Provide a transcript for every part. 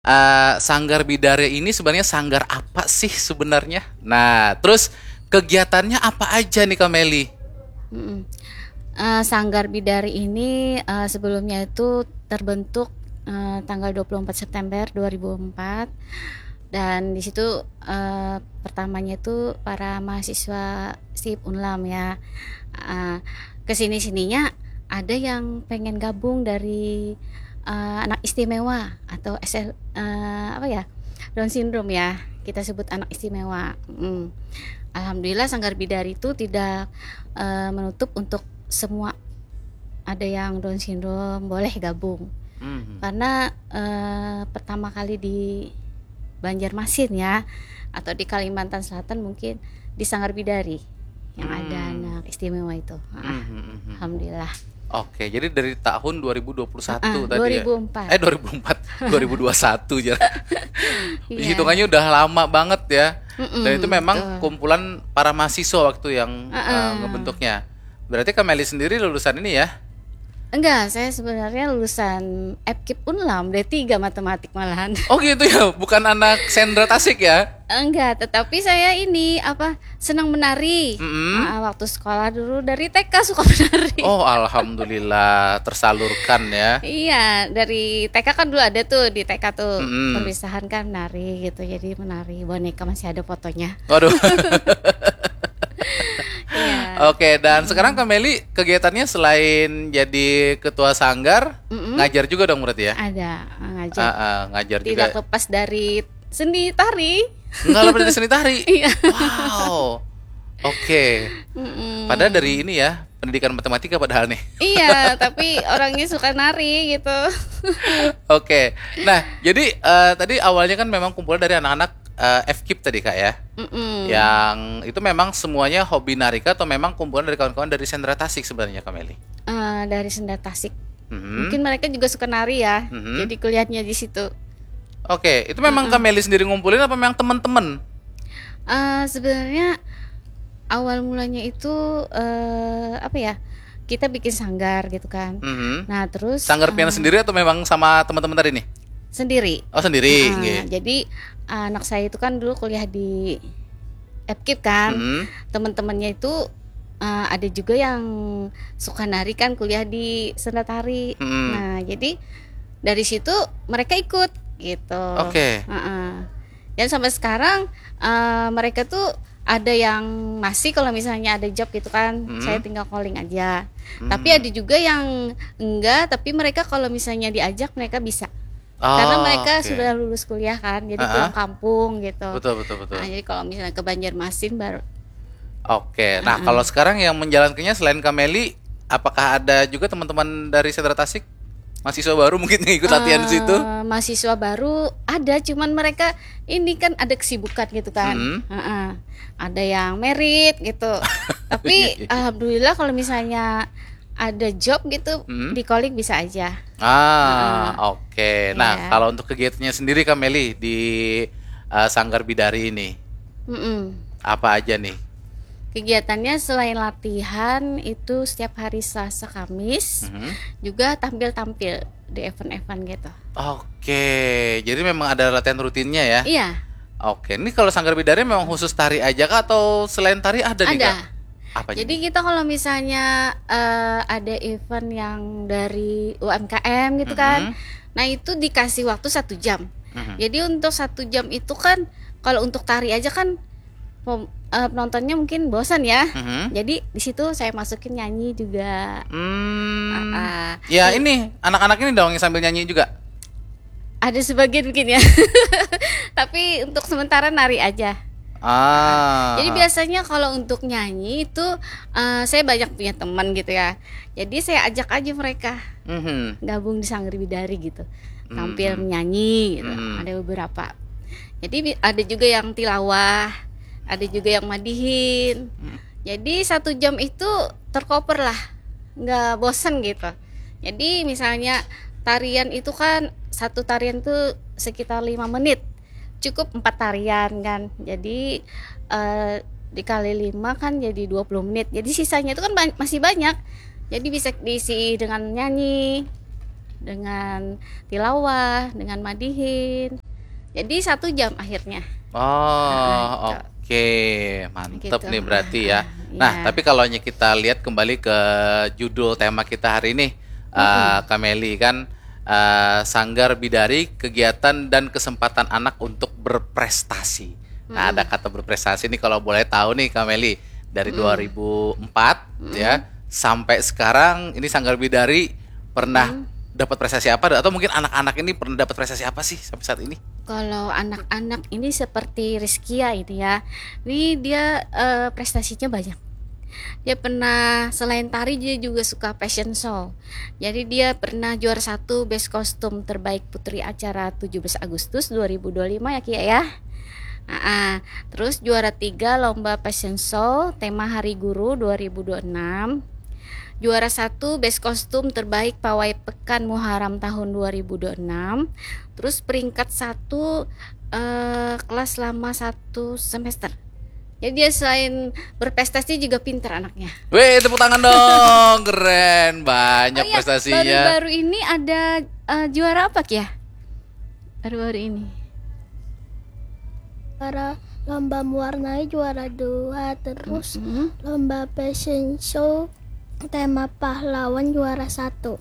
Sanggar Bidari ini sebenarnya sanggar apa sih sebenarnya? Nah, terus kegiatannya apa aja nih Kak Meli? Mm-mm. Sanggar Bidari ini sebelumnya itu terbentuk tanggal 24 September 2004, dan di situ pertamanya itu para mahasiswa SIP Unlam ya. Uh, Kesini-sininya ada yang pengen gabung dari anak istimewa atau apa ya, Down syndrome ya, kita sebut anak istimewa. Alhamdulillah Sanggar Bidari itu tidak menutup untuk semua, ada yang Down syndrome boleh gabung, Mhm. karena pertama kali di Banjarmasin ya, atau di Kalimantan Selatan mungkin di Sanggar Bidari yang ada Hmm. anak istimewa itu. Mhm, mhm. Alhamdulillah. Oke, jadi dari tahun 2021 tadi ya? 2004. 2004, 2021 ya. Iya. Hitungannya udah lama banget ya. Dan itu memang Betul. kumpulan para mahasiswa waktu yang ngebentuknya. Berarti Kak Meli sendiri lulusan ini ya? Enggak, saya sebenarnya lulusan FKIP Unlam D3 matematik malahan. Oh gitu ya, bukan anak Sendra Tasik ya? Enggak, tetapi saya ini apa, senang menari. Mm-mm. Waktu sekolah dulu dari TK suka menari. Oh, alhamdulillah tersalurkan ya. Iya, dari TK kan dulu ada tuh, di TK tuh Mm-mm. perpisahan kan menari gitu. Jadi menari boneka, masih ada fotonya. Waduh. Iya. Oke, dan sekarang Kak Meli kegiatannya selain jadi ketua sanggar, Mm-mm. ngajar juga dong berarti ya? Ada ngajar. Ngajar juga. Tidak lepas dari seni tari. Enggak lah berarti seni tari. Iya. Wow. Oke. Padahal Mm-mm. dari ini ya, pendidikan matematika padahal nih. Iya, tapi orangnya suka nari gitu. Oke. Nah, jadi tadi awalnya kan memang kumpulan dari anak-anak FKIP tadi Kak ya. Mm-mm. Yang itu memang semuanya hobi narika atau memang kumpulan dari kawan-kawan dari Sendra Tasik sebenarnya Kak Meli? Dari Senda Tasik. Mhm. Mungkin mereka juga suka nari ya. Mhm. Jadi kuliahnya di situ. Oke, itu memang Kak Meli sendiri ngumpulin apa memang teman-teman? Sebenarnya awal mulanya itu apa ya? Kita bikin sanggar gitu kan. Mhm. Nah, terus Sanggar piano sendiri atau memang sama teman-teman tadi nih? sendiri. Oh, sendiri, nggih. Jadi anak saya itu kan dulu kuliah di FKIP kan. Mhm. Teman-temannya itu ada juga yang suka nari kan, kuliah di Senda Tari. Mhm. Nah, jadi dari situ mereka ikut gitu. Oke. Dan sampai sekarang mereka tuh ada yang masih, kalau misalnya ada job gitu kan, saya tinggal calling aja. Tapi ada juga yang enggak, tapi mereka kalau misalnya diajak mereka bisa. Karena Oh, mereka oke. sudah lulus kuliah kan, jadi pulang kampung gitu. Betul, betul, betul. Jadi kalau misalnya ke Banjarmasin baru. Oke. Nah, kalau sekarang yang menjalankannya selain Kameli, apakah ada juga teman-teman dari Sentra Tasik? Mahasiswa baru mungkin yang ikut latihan di situ? Mahasiswa baru ada, cuman mereka ini kan ada kesibukan gitu kan. Ada yang merit gitu. Tapi alhamdulillah kalau misalnya ada job gitu di calling bisa aja. Oke. Nah, Iya. kalau untuk kegiatannya sendiri Kameli di Sanggar Bidari ini, Mm-mm. apa aja nih? Kegiatannya selain latihan itu setiap hari Selasa Kamis juga tampil-tampil di event-event gitu. Oke, jadi memang ada latihan rutinnya ya? Iya, Oke, ini kalau Sanggar Bidari memang khusus tari aja kah atau selain tari ada nih ada. Kak? Apa Jadi nih? kita kalau misalnya ada event yang dari UMKM gitu kan, nah itu dikasih waktu 1 jam. Jadi untuk 1 jam itu kan, kalau untuk tari aja kan penontonnya mungkin bosan ya. Jadi di situ saya masukin nyanyi juga. Ya ini anak-anak ini dong yang sambil nyanyi juga. Ada sebagian mungkin ya. Tapi untuk sementara nari aja. Jadi biasanya kalau untuk nyanyi itu saya banyak punya teman gitu ya. Jadi saya ajak aja mereka gabung di Sanggar Bidari gitu, tampil menyanyi gitu. Ada beberapa. Jadi ada juga yang tilawah, ada juga yang madihin. Jadi 1 jam itu tercover lah, nggak bosan gitu. Jadi misalnya tarian itu kan, satu tarian tuh sekitar 5 menit, cukup 4 tarian kan. Jadi dikali 5 kan jadi 20 menit. Jadi sisanya itu kan masih banyak. Jadi bisa diisi dengan nyanyi. dengan tilawah, dengan madihin. Jadi 1 jam akhirnya. Oh, oke. Mantep Gitu. nih berarti ya. Nah, tapi kalau kita lihat kembali ke judul tema kita hari ini, Kak Meli kan, Sanggar Bidari, kegiatan dan kesempatan anak untuk berprestasi. Nah, ada kata berprestasi nih, kalau boleh tahu nih Kak Meli, dari 2004 ya sampai sekarang ini Sanggar Bidari pernah dapat prestasi apa, atau mungkin anak-anak ini pernah dapat prestasi apa sih sampai saat ini? Kalau anak-anak ini seperti Rizkia itu ya, ini dia prestasinya banyak. Dia pernah, selain tari, dia juga suka fashion show. Jadi dia pernah juara 1 best kostum terbaik putri acara 17 Agustus 2025 ya Kia ya. Terus juara 3 lomba fashion show tema Hari Guru 2026. Juara 1 best kostum terbaik pawai pekan Muharram tahun 2026. Terus peringkat 1 kelas lama 1 semester. Jadi dia selain berprestasi juga pintar anaknya. Wih, tepuk tangan dong, keren, banyak prestasinya. Baru-baru ini ada juara apa Kia? Baru-baru ini. Juara lomba mewarnai juara 2, terus lomba fashion show tema pahlawan juara 1.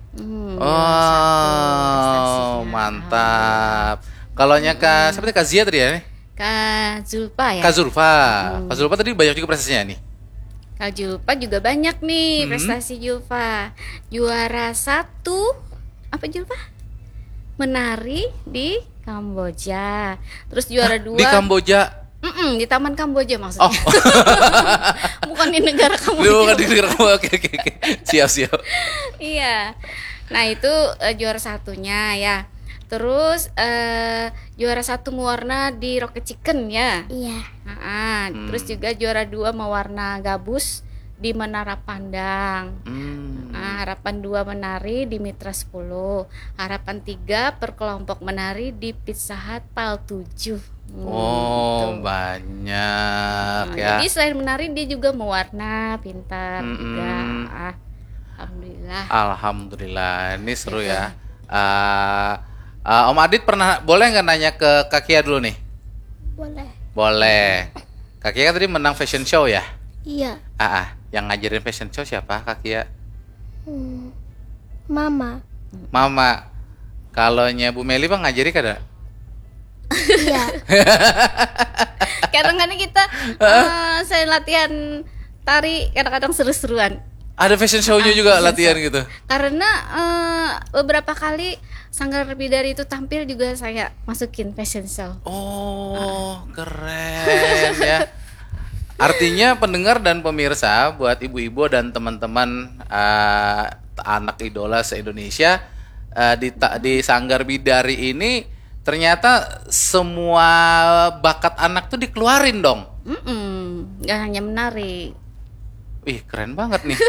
Oh, mantap. Kalau Kak, siapa tadi, Kak Zia tadi ya? Kak Zulfa ya. Kak Zulfa. Kak Zulfa tadi banyak juga prestasinya nih. Kak Zulfa juga banyak nih prestasi Zulfa. Juara 1 apa Zulfa? Menari di Kamboja. Terus juara 2 di Kamboja. Di Taman Kamboja maksudnya. Oh. Bukan di negara Kamboja. Bukan di negara Kamboja. Oke. Siap. Iya. Nah, itu juara 1-nya ya. Terus juara 1 mewarna di Rocket Chicken ya. Iya. Terus juga juara 2 mewarna gabus di Menara Pandang. Harapan 2 menari di Mitra 10. Harapan 3 per kelompok menari di Pizza Hut Pal 7. Gitu. Banyak ya. Jadi selain menari dia juga mewarna, pintar juga. Alhamdulillah. Ini seru ya. Om Adit boleh nggak nanya ke Kak Kia dulu nih? Boleh. Kak Kia kan tadi menang fashion show ya? Iya. Yang ngajarin fashion show siapa, Kak Kia? Mama. Kalaunya Bu Meli bang ngajari kada? Iya. Kadang-kadang kita saya latihan tari kadang-kadang seru-seruan. Ada fashion show-nya juga latihan gitu? Karena beberapa kali Sanggar Bidari itu tampil juga saya masukin fashion show. Oh, keren ya. Artinya pendengar dan pemirsa, buat ibu-ibu dan teman-teman anak idola se-Indonesia, di Sanggar Bidari ini ternyata semua bakat anak tuh dikeluarin dong. Gak hanya menari. Wih, keren banget nih.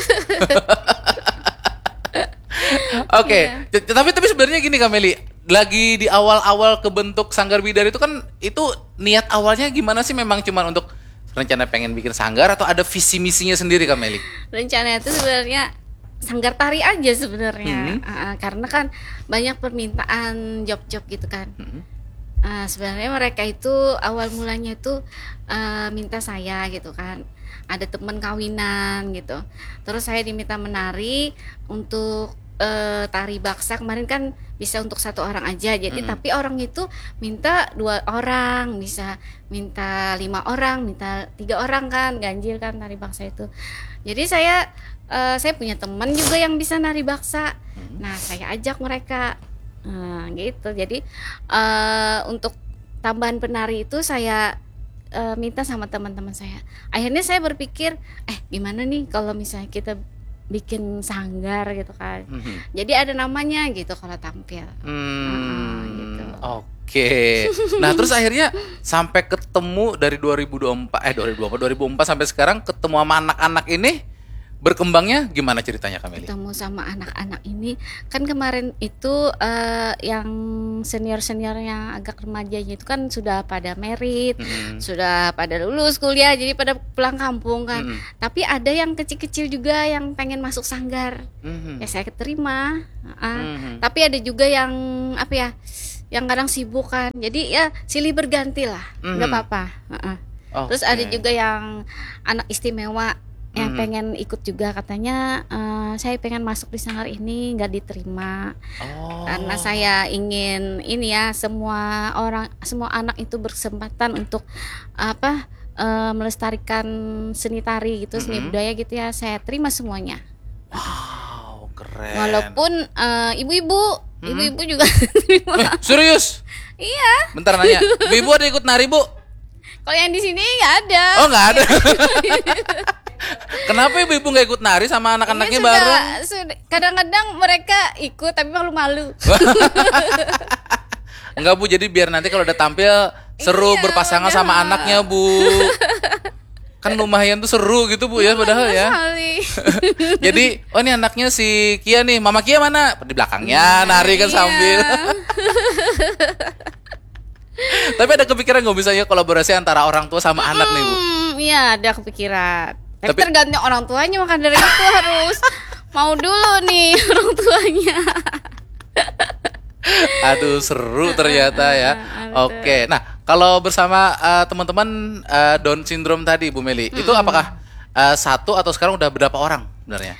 Oke. Tapi sebenarnya gini Kak Meli, lagi di awal-awal kebentuk Sanggar Bidari itu kan, itu niat awalnya gimana sih? Memang cuma untuk rencana pengen bikin sanggar atau ada visi misinya sendiri Kak Meli? Rencana itu sebenarnya sanggar tari aja sebenarnya. Karena kan banyak permintaan job-job gitu kan. Sebenarnya mereka itu awal mulanya itu minta saya gitu kan. Ada teman kawinan gitu. Terus saya diminta menari untuk tari baksa. Kemarin kan bisa untuk 1 orang aja. Jadi tapi orang itu minta 2 orang, bisa minta 5 orang, minta 3 orang kan, ganjil kan tari baksa itu. Jadi saya punya teman juga yang bisa nari baksa. Nah, saya ajak mereka. Gitu. Jadi untuk tambahan penari itu saya minta sama teman-teman saya. Akhirnya saya berpikir, gimana nih kalau misalnya kita bikin sanggar gitu kan. Jadi ada namanya gitu kalau tampil. Gitu. Oke. Nah, terus akhirnya sampai ketemu dari 2004 sampai sekarang ketemu sama anak-anak ini, berkembangnya gimana ceritanya Kameli? Ketemu sama anak-anak ini kan kemarin itu yang senior yang agak remajanya itu kan sudah pada merit, sudah pada lulus kuliah, jadi pada pulang kampung kan. Tapi ada yang kecil-kecil juga yang pengen masuk sanggar, ya saya terima. Tapi ada juga yang apa ya, yang kadang sibuk kan, jadi ya silih berganti lah, nggak apa-apa. Terus ada juga yang anak istimewa yang pengen ikut juga, katanya saya pengen masuk di sanggar ini, nggak diterima karena saya ingin ini ya, semua anak itu berkesempatan untuk melestarikan seni tari gitu, seni budaya gitu ya, saya terima semuanya. Wow, keren. Walaupun ibu-ibu juga terima. Serius? Iya. Bentar nanya, ibu ada ikut nari, Bu? Kalau yang di sini nggak ada. Oh, nggak ada. Kenapa ibu-ibu nggak ikut nari sama anak-anaknya bareng? Kadang-kadang mereka ikut tapi malu-malu. Enggak, Bu, jadi biar nanti kalau udah tampil seru berpasangan sama anaknya, Bu. Kan lumayan tuh seru gitu, Bu, ya padahal ya. Jadi, oh ini anaknya si Kia nih, Mama Kia mana? Di belakangnya nari kan sambil. Tapi ada kepikiran nggak misalnya kolaborasi antara orang tua sama anak nih, Bu? Iya, ada kepikiran. Tapi tergantung orang tuanya, maka dari itu harus mau dulu nih orang tuanya. Aduh, seru ternyata ya. Oke, nah kalau bersama teman-teman Down syndrome tadi, Bu Meli, itu apakah satu atau sekarang udah berapa orang sebenarnya?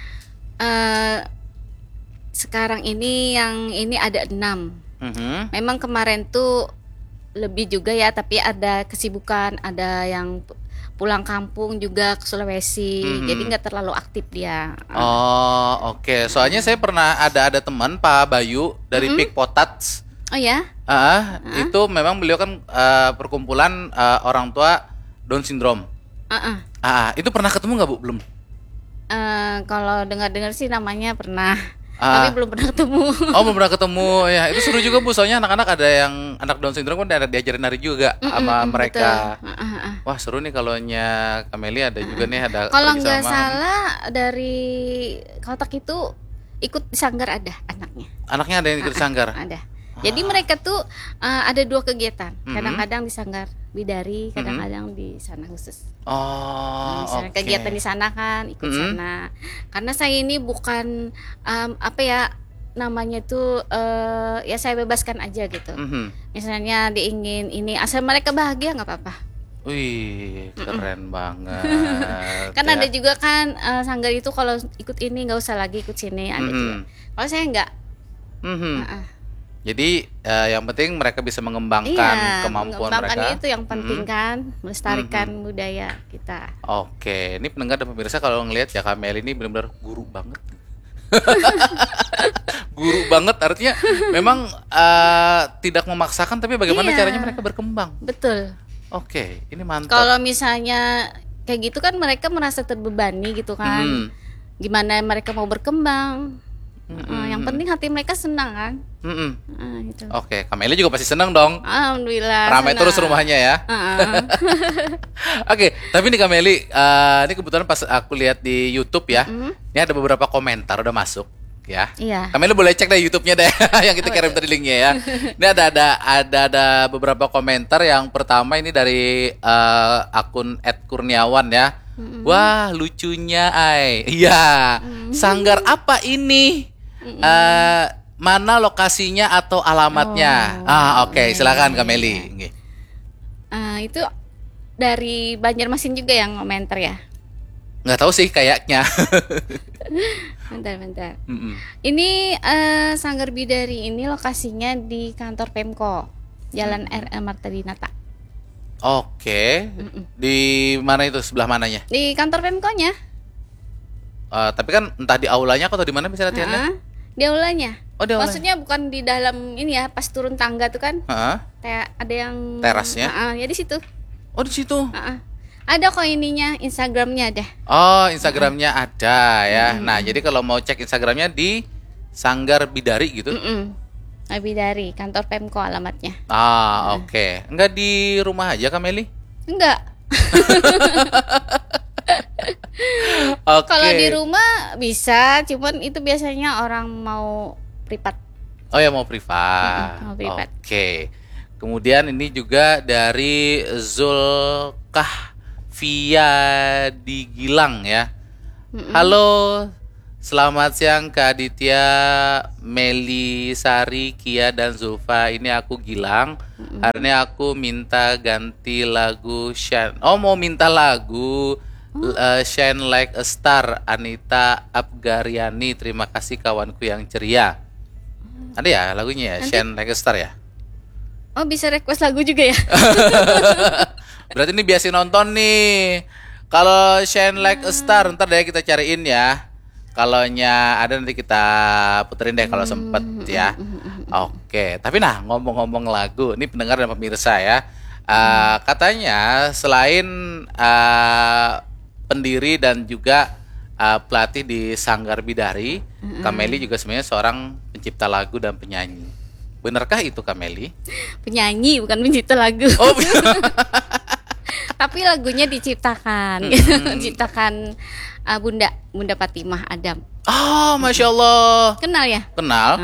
Sekarang ini yang ini ada 6. Memang kemarin tuh lebih juga ya, tapi ada kesibukan, ada yang pulang kampung juga ke Sulawesi, jadi nggak terlalu aktif dia. Oh, oke. Soalnya saya pernah ada teman Pak Bayu dari Pik Potats. Oh ya? Itu memang beliau kan perkumpulan orang tua Down syndrome. Itu pernah ketemu nggak, Bu? Belum. Kalau dengar-dengar sih namanya pernah. Tapi belum pernah ketemu. Oh, belum pernah ketemu. Ya, itu seru juga, Bu. Soalnya anak-anak ada yang anak Down syndrome kan ada diajarin nari juga sama mereka. Wah, seru nih kalau nya Kameli ada juga nih, ada. Kalau nggak salah dari Kotak itu ikut di sanggar ada anaknya. Anaknya ada yang ikut sanggar. Ada. Jadi mereka tuh ada 2 kegiatan. Kadang-kadang di sanggar bidari, kadang-kadang di sana khusus. Misalnya kegiatan di sana kan ikut sana. Karena saya ini bukan namanya tuh ya saya bebaskan aja gitu. Misalnya diingin ini, asal mereka bahagia nggak apa-apa. Wih, keren banget. Kan ada juga kan sanggar itu kalau ikut ini nggak usah lagi ikut sini, ada juga. Kalau saya nggak. Jadi yang penting mereka bisa mengembangkan kemampuan mereka. Itu yang penting kan, melestarikan budaya kita. Oke, ini pendengar dan pemirsa kalau ngelihat ya Kameli ini benar-benar guru banget. Guru banget artinya memang tidak memaksakan, tapi bagaimana caranya mereka berkembang. Betul. Oke, ini mantap. Kalau misalnya kayak gitu kan mereka merasa terbebani gitu kan. Gimana mereka mau berkembang? Yang penting hati mereka senang kan. Gitu. Oke, Kameli juga pasti senang dong. Alhamdulillah. Ramai terus rumahnya ya. Oke, tapi nih Kameli, ini kebetulan pas aku lihat di YouTube ya, ini ada beberapa komentar udah masuk ya. Iya. Kameli boleh cek deh YouTube-nya deh, yang kita kirim tadi linknya ya. Ini ada beberapa komentar. Yang pertama ini dari akun @kurniawan ya. Wah, lucunya ay. Iya. Sanggar apa ini? Mana lokasinya atau alamatnya? Oke, silakan Kameli. Itu dari Banjarmasin juga yang komentar ya? Nggak tahu sih kayaknya. Bentar. Ini Sanggar Bidari ini lokasinya di kantor Pemko, Jalan R.M. Marta Dinata. Oke. Di mana itu? Sebelah mananya? Di kantor Pemkonya. Tapi kan entah di aulanya atau di mana bisa latihannya? Di aulanya. Oh, di aulanya. Maksudnya bukan di dalam ini ya, pas turun tangga tuh kan. Kayak ada yang terasnya. Ya di situ. Oh, di situ. Ada kok ininya, Instagramnya ada. Oh, Instagramnya ada ya. Nah, jadi kalau mau cek Instagramnya di Sanggar Bidari gitu. Bidari, kantor Pemko alamatnya. Oke. Enggak di rumah aja Kameli? Enggak. Oke. Kalau di rumah bisa, cuman itu biasanya orang mau privat. Oh ya, mau privat. Mau privat. Oke. Kemudian ini juga dari Zulkahvia di Gilang ya. Halo, selamat siang Kak Aditya, Meli, Sari, Kia, dan Zulfa. Ini aku Gilang. Hari ini aku minta ganti lagu Shine. Oh, mau minta lagu Shine Like a Star, Anita Abgaryani. Terima kasih kawanku yang ceria. Ada ya lagunya ya, Shine Like a Star ya? Oh, bisa request lagu juga ya? Berarti ini biasa nonton nih. Kalau Shine Like a Star, ntar deh kita cariin ya. Kalaunya ada nanti kita puterin deh kalau sempet ya. Oke, tapi nah ngomong-ngomong lagu, ini pendengar dan pemirsa ya. Katanya selain pendiri dan juga pelatih di Sanggar Bidari, Kameli juga sebenarnya seorang pencipta lagu dan penyanyi. Benarkah itu Kameli? Penyanyi bukan pencipta lagu. Oh, tapi lagunya diciptakan, diciptakan Bunda Fatimah Adam. Oh, Masya Allah. Kenal ya? Kenal.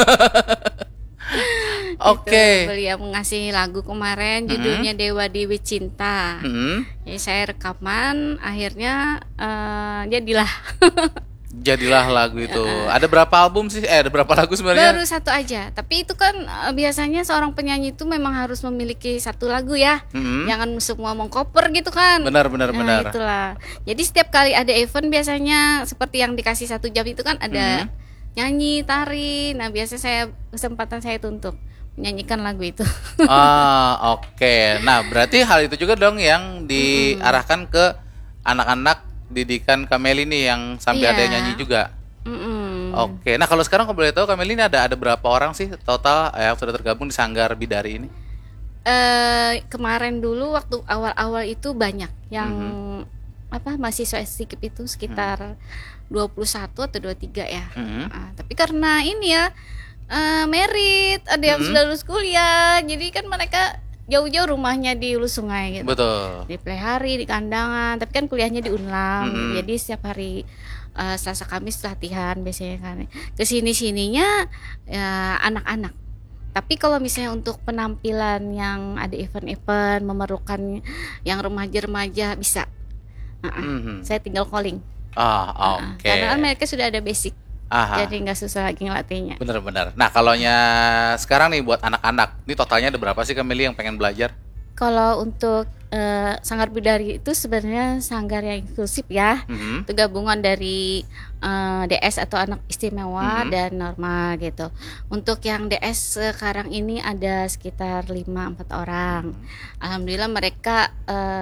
Oke. Beliau mengasih lagu kemarin, judulnya Dewa Dewi Cinta. Jadi saya rekaman, akhirnya jadilah. Jadilah lagu itu. Ada berapa album sih? Ada berapa lagu sebenarnya? Baru satu aja. Tapi itu kan biasanya seorang penyanyi itu memang harus memiliki satu lagu ya. Jangan semua mengcover gitu kan. Benar. Itulah. Jadi setiap kali ada event biasanya seperti yang dikasih 1 jam itu kan ada nyanyi, tari. Nah biasanya kesempatan saya itu untuk menyanyikan lagu itu. Oke. Nah berarti hal itu juga dong yang diarahkan ke anak-anak didikan Kameli nih yang sampai ada yang nyanyi juga. Oke. Nah kalau sekarang kalau boleh tahu Kameli ini ada berapa orang sih total yang sudah tergabung di Sanggar Bidari ini? Kemarin dulu waktu awal-awal itu banyak yang mahasiswa STIKIP itu sekitar 21 atau 23 ya. Tapi karena ini ya merit, ada yang sudah lulus kuliah, jadi kan mereka jauh-jauh rumahnya di hulu sungai gitu. Betul. Di Plehari, di Kandangan, tapi kan kuliahnya di Unlam. Jadi setiap hari Selasa Kamis latihan biasanya kan. Kesini-sininya ya, anak-anak. Tapi kalau misalnya untuk penampilan yang ada event-event memerlukan yang remaja-remaja bisa. Saya tinggal calling. Oke. Karena kan mereka sudah ada basic. Jadi nggak susah lagi ngelatihnya. Benar. Nah kalaunya sekarang nih buat anak-anak, ini totalnya ada berapa sih Kameli yang pengen belajar? Kalau untuk Sanggar Bidari itu sebenarnya sanggar yang inklusif ya. Itu gabungan dari DS atau anak istimewa dan normal gitu. Untuk yang DS sekarang ini ada sekitar 5-4 orang. Alhamdulillah mereka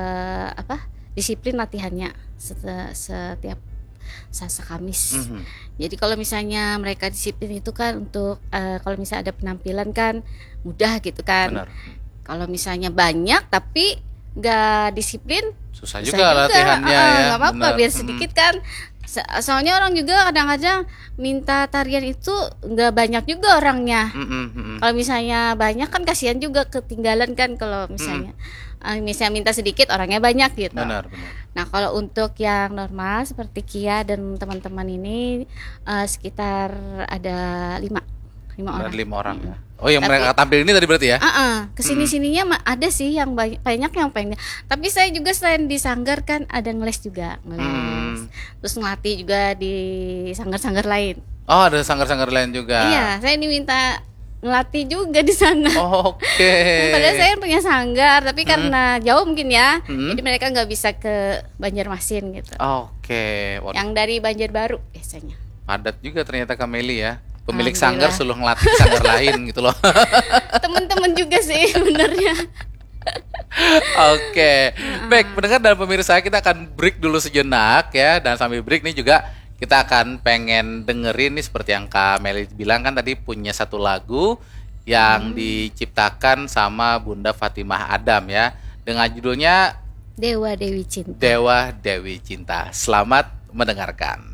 disiplin latihannya setiap Selasa Kamis. Jadi kalau misalnya mereka disiplin itu kan untuk kalau misalnya ada penampilan kan mudah gitu kan. Benar. Kalau misalnya banyak tapi nggak disiplin susah juga latihannya ya. Nggak apa-apa biar sedikit kan. Soalnya orang juga kadang-kadang minta tarian itu nggak banyak juga orangnya. Kalau misalnya banyak kan kasihan juga ketinggalan kan kalau misalnya. Misalnya minta sedikit orangnya banyak gitu. Benar. Nah kalau untuk yang normal seperti Kia dan teman-teman ini sekitar ada 5 orang. Ada 5 orang ya. Oh yang mereka tampil ini tadi berarti ya? Kesini-sininya ada sih yang banyak yang pengen. Tapi saya juga selain di sanggar kan ada ngeles juga, terus ngelatih juga di sanggar-sanggar lain. Oh ada sanggar-sanggar lain juga. Iya, saya diminta ngelatih juga di sana. Oke. Padahal saya punya sanggar, tapi karena jauh mungkin ya, jadi mereka nggak bisa ke Banjarmasin gitu. Oke. Yang dari Banjarbaru biasanya. Padat juga ternyata Kameli ya. Pemilik sanggar suruh ngelatih sanggar lain gitu loh. Temen-temen juga sih sebenarnya. Oke. Baik, pendengar dan pemirsa kita akan break dulu sejenak ya. Dan sambil break nih juga kita akan pengen dengerin nih seperti yang Kak Meli bilang kan tadi punya satu lagu yang diciptakan sama Bunda Fatimah Adam ya. Dengan judulnya Dewa Dewi Cinta. Dewa Dewi Cinta. Selamat mendengarkan.